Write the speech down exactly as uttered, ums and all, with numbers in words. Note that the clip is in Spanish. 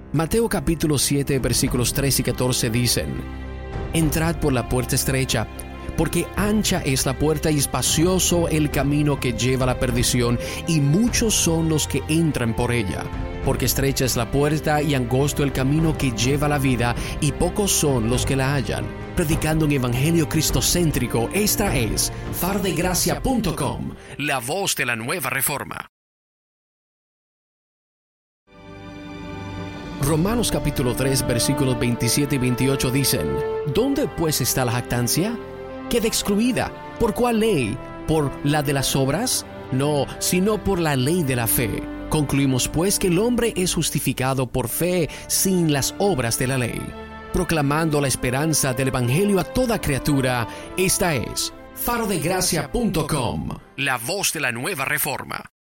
Mateo capítulo siete, versículos trece y catorce dicen: Entrad por la puerta estrecha, porque ancha es la puerta y espacioso el camino que lleva a la perdición, y muchos son los que entran por ella. Porque estrecha es la puerta y angosto el camino que lleva a la vida, y pocos son los que la hallan. Predicando un evangelio cristocéntrico, esta es faro de gracia punto com, la voz de la nueva reforma. Romanos capítulo tres, versículos veintisiete y veintiocho dicen: ¿Dónde pues está la jactancia? Queda excluida. ¿Por cuál ley? ¿Por la de las obras? No, sino por la ley de la fe. Concluimos pues que el hombre es justificado por fe sin las obras de la ley. Proclamando la esperanza del evangelio a toda criatura, esta es faro de gracia punto com, la voz de la nueva reforma.